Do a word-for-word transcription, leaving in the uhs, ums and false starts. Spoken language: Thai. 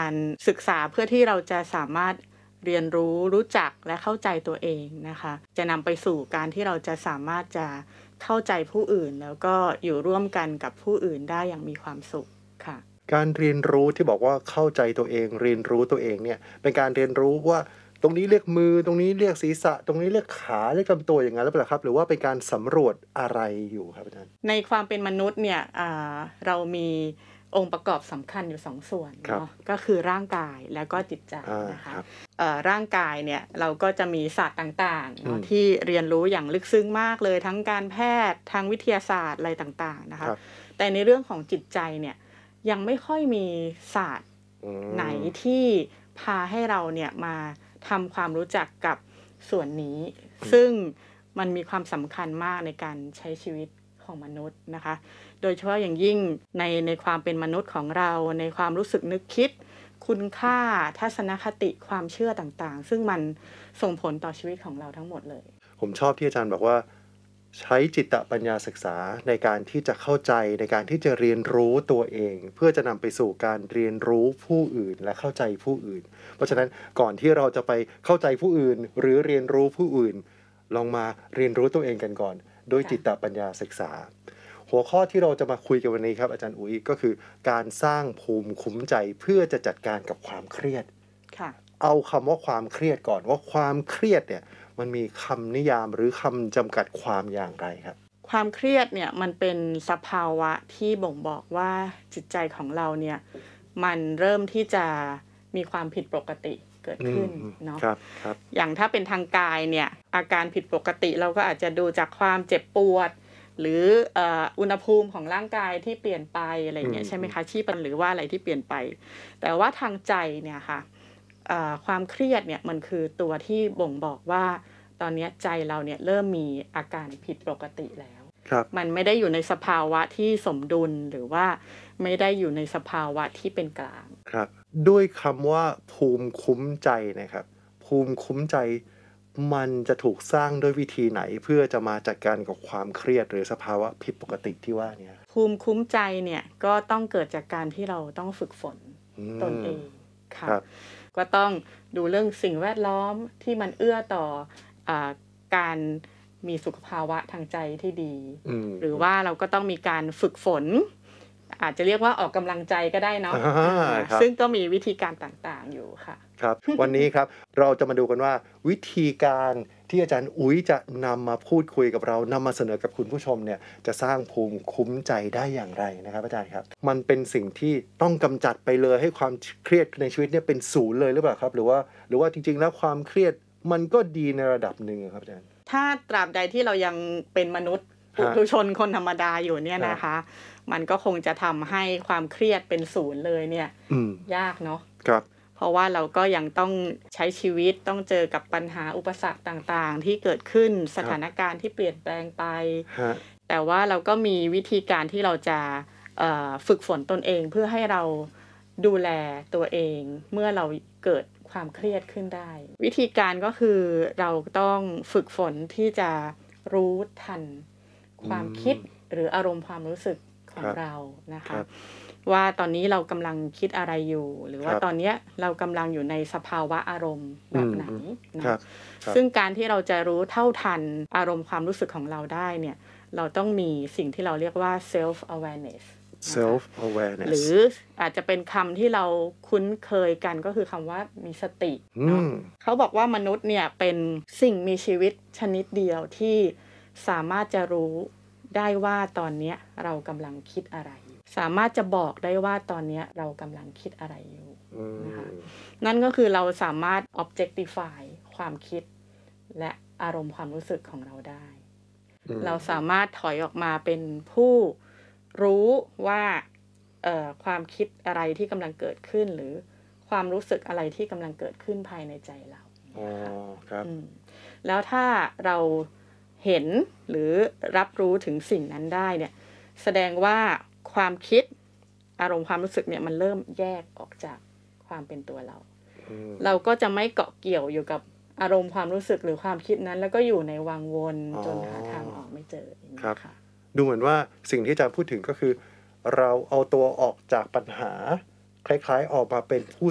การศึกษาเพื่อที่เราจะสามารถเรียนรู้รู้จักและเข้าใจตัวเองนะคะจะนำไปสู่การที่เราจะสามารถจะเข้าใจผู้อื่นแล้วก็อยู่ร่วมกันกับผู้อื่นได้อย่างมีความสุขค่ะการเรียนรู้ที่บอกว่าเข้าใจตัวเองเรียนรู้ตัวเองเนี่ยเป็นการเรียนรู้ว่าตรงนี้เรียกมือตรงนี้เรียกศีรษะตรงนี้เรียกขาเรียกลำตัวอย่างนั้นหรือเปล่าครับหรือว่าเป็นการสำรวจอะไรอยู่ครับอาจารย์ในความเป็นมนุษย์เนี่ยเรามีองค์ประกอบสำคัญอยู่สองส่วนเนาะก็คือร่างกายแล้วก็จิตใจนะคะร่างกายเนี่ยเราก็จะมีศาสตร์ต่างๆเนาะที่เรียนรู้อย่างลึกซึ้งมากเลยทั้งการแพทย์ทางวิทยาศาสตร์อะไรต่างๆนะคะแต่ในเรื่องของจิตใจเนี่ยยังไม่ค่อยมีศาสตร์ไหนที่พาให้เราเนี่ยมาทำความรู้จักกับส่วนนี้ซึ่งมันมีความสำคัญมากในการใช้ชีวิตของมนุษย์นะคะโดยเฉพาะอย่างยิ่งในในความเป็นมนุษย์ของเราในความรู้สึกนึกคิดคุณค่าทัศนคติความเชื่อต่างๆซึ่งมันส่งผลต่อชีวิตของเราทั้งหมดเลยผมชอบที่อาจารย์บอกว่าใช้จิตปัญญาศึกษาในการที่จะเข้าใจในการที่จะเรียนรู้ตัวเองเพื่อจะนำไปสู่การเรียนรู้ผู้อื่นและเข้าใจผู้อื่นเพราะฉะนั้นก่อนที่เราจะไปเข้าใจผู้อื่นหรือเรียนรู้ผู้อื่นลองมาเรียนรู้ตัวเองกันก่อนโดยจิตปัญญาศึกษาหัวข้อที่เราจะมาคุยกันวันนี้ครับอาจารย์อุ๋ยก็คือการสร้างภูมิคุ้มใจเพื่อจะจัดการกับความเครียดเอาคำว่าความเครียดก่อนว่าความเครียดเนี่ยมันมีคำนิยามหรือคำจำกัดความอย่างไรครับความเครียดเนี่ยมันเป็นสภาวะที่บ่งบอกว่าจิตใจของเราเนี่ยมันเริ่มที่จะมีความผิดปกติเกิดขึ้นเนาะอย่างถ้าเป็นทางกายเนี่ยอาการผิดปกติเราก็อาจจะดูจากความเจ็บปวดหรืออุณหภูมิของร่างกายที่เปลี่ยนไปอะไรเงี้ยใช่ไหมคะชีพหรือว่าอะไรที่เปลี่ยนไปแต่ว่าทางใจเนี่ยค่ะความเครียดเนี่ยมันคือตัวที่บ่งบอกว่าตอนนี้ใจเราเนี่ยเริ่มมีอาการผิดปกติแล้วมันไม่ได้อยู่ในสภาวะที่สมดุลหรือว่าไม่ได้อยู่ในสภาวะที่เป็นกลางครับด้วยคำว่าภูมิคุ้มใจนะครับภูมิคุ้มใจมันจะถูกสร้างด้วยวิธีไหนเพื่อจะมาจัดการกับความเครียดหรือสภาวะผิดปกติที่ว่านี้ภูมิคุ้มใจเนี่ยก็ต้องเกิดจากการที่เราต้องฝึกฝนตนเองค่ะก็ต้องดูเรื่องสิ่งแวดล้อมที่มันเอื้อต่อการมีสุขภาวะทางใจที่ดีหรือว่าเราก็ต้องมีการฝึกฝนอาจจะเรียกว่าออกกำลังใจก็ได้เนาะซึ่งก็มีวิธีการต่างๆอยู่ค่ะครับวันนี้ครับเราจะมาดูกันว่าวิธีการที่อาจารย์อุ๊ยจะนำมาพูดคุยกับเรานำมาเสนอกับคุณผู้ชมเนี่ยจะสร้างภูมิคุ้มใจได้อย่างไรนะครับอาจารย์ครับมันเป็นสิ่งที่ต้องกำจัดไปเลยให้ความเครียดในชีวิตเนี่ยเป็นศูนย์เลยหรือเปล่าครับหรือว่าหรือว่าจริงๆแล้วความเครียดมันก็ดีในระดับหนึ่งครับอาจารย์ถ้าตราบใดที่เรายังเป็นมนุษย์ปุถุชนคนธรรมดาอยู่เนี่ยนะคะมันก็คงจะทำให้ความเครียดเป็นศูนย์เลยเนี่ยยากเนาะครับเพราะว่าเราก็ยังต้องใช้ชีวิตต้องเจอกับปัญหาอุปสรรคต่างๆที่เกิดขึ้นสถานการณ์ที่เปลี่ยนแปลงไปแต่ว่าเราก็มีวิธีการที่เราจะฝึกฝนตนเองเพื่อให้เราดูแลตัวเองเมื่อเราเกิดความเครียดขึ้นได้วิธีการก็คือเราต้องฝึกฝนที่จะรู้ทันความคิดหรืออารมณ์ความรู้สึกของเรานะคะว่าตอนนี้เรากำลังคิดอะไรอยู่หรือว่าตอนนี้เรากำลังอยู่ในสภาวะอารมณ์แบบไหนนะซึ่งการที่เราจะรู้เท่าทันอารมณ์ความรู้สึกของเราได้เนี่ยเราต้องมีสิ่งที่เราเรียกว่า self awareness self awareness หรืออาจจะเป็นคำที่เราคุ้นเคยกันก็คือคำว่ามีสติเนาะเขาบอกว่ามนุษย์เนี่ยเป็นสิ่งมีชีวิตชนิดเดียวที่สามารถจะรู้ได้ว่าตอนนี้เรากำลังคิดอะไรสามารถจะบอกได้ว่าตอนนี้เรากำลังคิดอะไรอยู่นะคะนั่นก็คือเราสามารถ objectify ความคิดและอารมณ์ความรู้สึกของเราได้เราสามารถถอยออกมาเป็นผู้รู้ว่าเอ่อความคิดอะไรที่กำลังเกิดขึ้นหรือความรู้สึกอะไรที่กำลังเกิดขึ้นภายในใจเราอ๋อครับแล้วถ้าเราเห็นหรือรับรู้ถึงสิ่งนั้นได้เนี่ยแสดงว่าความคิดอารมณ์ความรู้สึกเนี่ยมันเริ่มแยกออกจากความเป็นตัวเราเราก็จะไม่เกาะเกี่ยวอยู่กับอารมณ์ความรู้สึกหรือความคิดนั้นแล้วก็อยู่ในวังวนจนหาทางออกไม่เจออย่างนี้ค่ะดูเหมือนว่าสิ่งที่อาจารย์พูดถึงก็คือเราเอาตัวออกจากปัญหาคล้ายๆออกมาเป็นผู้